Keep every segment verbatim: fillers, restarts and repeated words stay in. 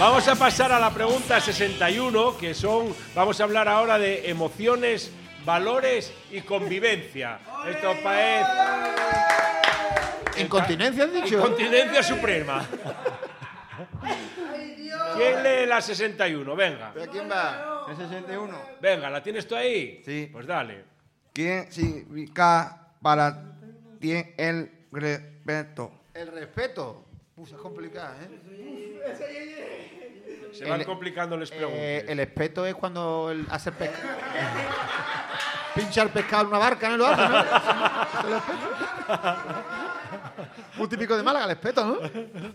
Vamos a pasar a la pregunta sesenta y uno, que son, vamos a hablar ahora de emociones, valores y convivencia. Esto es... ¿Incontinencia has dicho? Incontinencia suprema. ¿Quién lee la sesenta y uno? Venga. ¿Pero quién va? ¿El sesenta y uno? Venga, ¿la tienes tú ahí? Sí. Pues dale. ¿Quién significa para ti el respeto? El respeto. Uf, es complicado, ¿eh? Se van El- complicando las preguntas. Eh, el respeto es cuando el hace pesca. Pincha el pescado en una barca, ¿no? Lo hace, ¿no? El respeto. Muy típico de Málaga, el respeto, ¿no?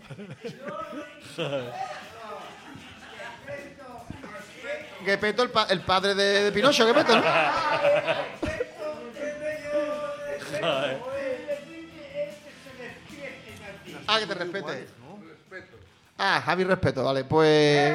Gepetto, el, pa el padre de, de Pinocho, Gepetto, ¿no? Ah, que te respete. Ah, Javi respeto, vale, pues...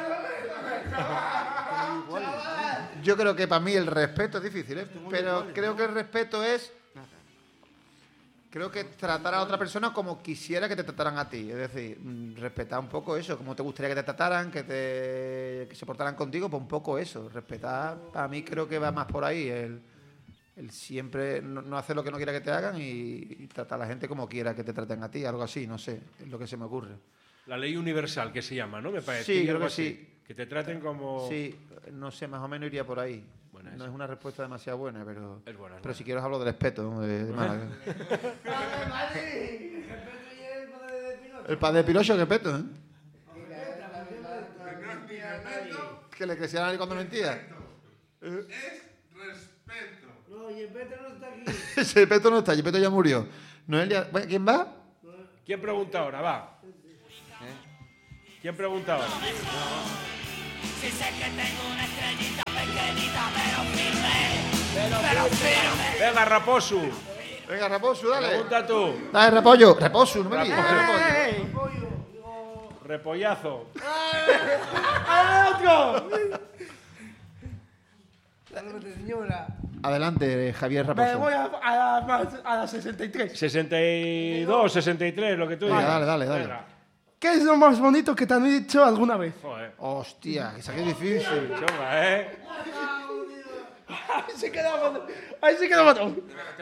Yo creo que para mí el respeto es difícil, ¿eh? Pero creo que el respeto es... Creo que tratar a otra persona como quisiera que te trataran a ti. Es decir, mm, respetar un poco eso, como te gustaría que te trataran, que te que se portaran contigo, pues un poco eso. Respetar, para mí creo que va más por ahí. El, el siempre no, no hacer lo que no quiera que te hagan y, y tratar a la gente como quiera que te traten a ti, algo así, no sé, es lo que se me ocurre. La ley universal, que se llama, ¿no? Me parece. Sí, creo algo que así. sí. Que te traten como... Sí, no sé, más o menos iría por ahí. Buena No esa. es una respuesta demasiado buena, pero... Es buena, es pero buena. si quiero os hablo del respeto, ¿no? de, de Málaga. El padre de Pinocho, que peto, ¿eh? Que le crecía a nadie cuando mentía. Es respeto. No, y el Peto no está aquí. Ese Peto no está, Peto ya murió. Noelia, bueno, ¿quién va? ¿Quién pregunta ahora? Va. ¿Quién pregunta ahora? Si sé que tengo una estrellita pequeñita, pero firme, pero firme. Venga, Raposu. Venga, Raposu, dale. Pregunta tú. Dale, Repollo. Reposu, no me líes. Repollazo. Salud, señora. Adelante, Javier Me Raposu. voy a, a, la, a la sesenta y tres. sesenta y dos, sesenta y tres, lo que tú Venga, digas. dale, dale, dale. Venga. ¿Qué es lo más bonito que te han dicho alguna vez? Joder. Hostia, que saqué difícil. Chunga, ¿eh? Ahí se queda matón. Ahí se queda matón.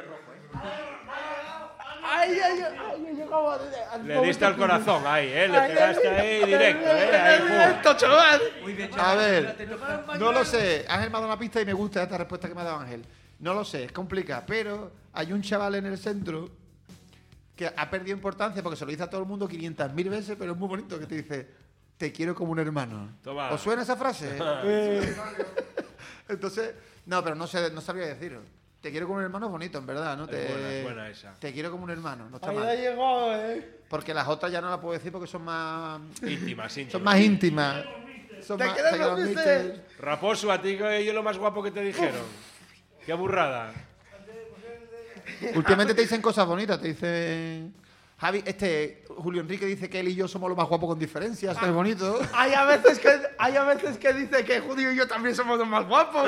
Ay, ay, ay, ay, llegaba al Le diste al corazón ahí, ¿eh? Le pegaste ahí directo, ¿eh? Ahí, pum. Directo, chaval. A ver, no lo sé. Ángel me ha dado una pista y me gusta esta respuesta que me ha dado Ángel. No lo sé, es complicado, pero hay un chaval en el centro que ha perdido importancia porque se lo dice a todo el mundo quinientas mil veces, pero es muy bonito que te dice, te quiero como un hermano. Toma. ¿Os suena esa frase? Entonces, no, pero no sé, no sabría decirlo. Te quiero como un hermano es bonito, en verdad, ¿no? Te, buena, es buena esa. Te quiero como un hermano, no está Ahí la mal. llegó, eh. Porque las otras ya no las puedo decir porque son más... Íntimas, íntimas. Son más íntimas. Son Te más... queremos, te mister. transmiten- Raposo, a ti que yo lo más guapo que te dijeron. Qué burrada. Últimamente te dicen cosas bonitas, te dicen... Javi, este, Julio Enrique dice que él y yo somos los más guapos con diferencias, esto es bonito. Hay a veces que hay a veces que dice que Julio y yo también somos los más guapos.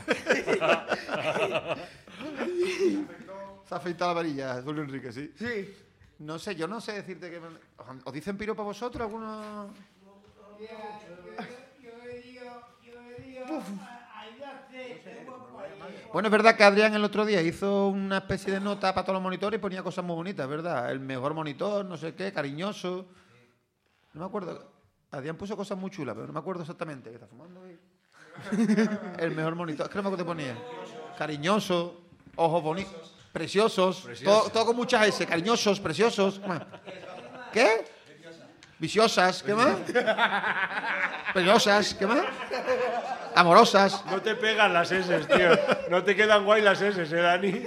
Se ha afeitado la varilla, Julio Enrique, sí. Sí. No sé, yo no sé decirte que... ¿Os dicen piropa vosotros algunos? Bueno, es verdad que Adrián el otro día hizo una especie de nota para todos los monitores y ponía cosas muy bonitas, ¿verdad? El mejor monitor, no sé qué, cariñoso. No me acuerdo. Adrián puso cosas muy chulas, pero no me acuerdo exactamente. ¿Qué está fumando ahí? El mejor monitor. Es que no me acuerdo qué ponía. Cariñoso, ojos bonitos, preciosos. Preciosos. Todo, todo con muchas S. Cariñosos, preciosos. ¿Qué más? ¿Qué? Viciosas. ¿Qué más? Peligrosas. ¿Qué más? Amorosas. No te pegan las S, tío. No te quedan guay las S, ¿eh, Dani?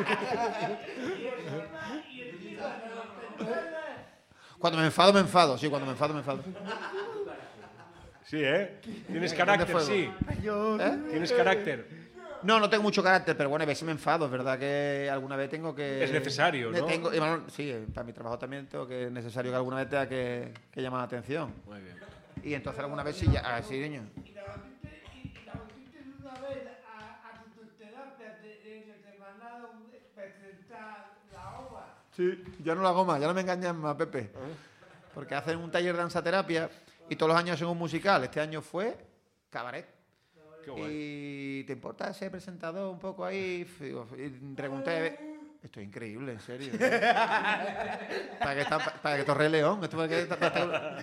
Cuando me enfado, me enfado. Sí, cuando me enfado, me enfado. Sí, ¿eh? Tienes carácter, fuego. sí. ¿Eh? Tienes carácter. No, no tengo mucho carácter, pero bueno, a veces me enfado. Es verdad que alguna vez tengo que... Es necesario, ¿no? Tengo, y bueno, sí, para mi trabajo también tengo que es necesario que alguna vez tenga que, que llamar la atención. Muy bien. Y entonces alguna vez sí, ya... Ah, sí, niño. Y la batiste una vez a, a tu terapia que te mandaron presentar la obra. Sí, ya no lo hago más, ya no me engañan más, Pepe. Porque hacen un taller de danzaterapia Y todos los años hacen un musical. Este año fue Cabaret. Qué guay. Y ¿te importa ser presentador un poco ahí? Y pregunté, esto es increíble, en serio. para que está, para que Torre León, esto para que está, está...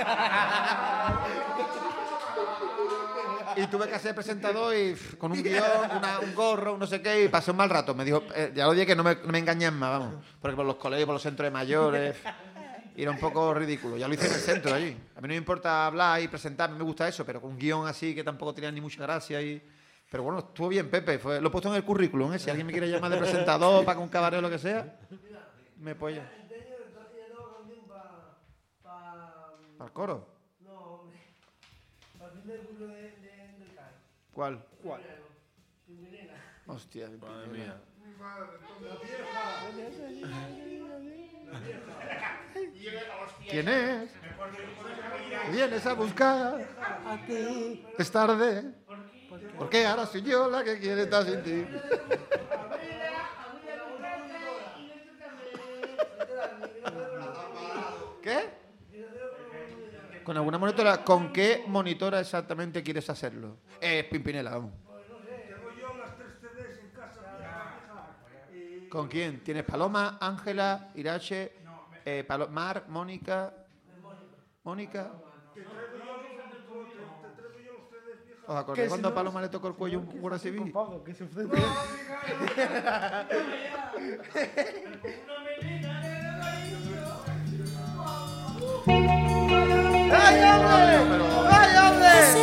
Y tuve que ser presentador y con un guión, una, un gorro, un no sé qué, y pasé un mal rato. Me dijo, eh, ya lo dije que no me, no me engañen más, vamos. Porque por los colegios, por los centros de mayores, y era un poco ridículo. Ya lo hice en el centro allí. A mí no me importa hablar y presentarme, me gusta eso, pero con un guión así que tampoco tenía ni mucha gracia. Y... Pero bueno, estuvo bien, Pepe. Fue... Lo he puesto en el currículum, ¿eh? Si alguien me quiere llamar de presentador para un cabaret o lo que sea, me apoya. ¿Para el coro? No, hombre. Para el primer curso de, de, del C A E. ¿Cuál? ¿Cuál? Pimpinela. Hostia, Madre mía. ¿Quién es? Vienes a buscar. Es tarde. Porque ahora soy yo la que quiere estar sin ti. ¿Qué? ¿Con alguna monitora? ¿Con qué monitora exactamente quieres hacerlo? Es Pimpinela, vamos. ¿Con quién? ¿Tienes Paloma, Ángela, Irache, eh, Palo- Mar, Mónica? ¿Mónica? ¿Os acordáis cuando a Paloma le tocó el cuello un guardia civil? ¡Ay, hombre! Pero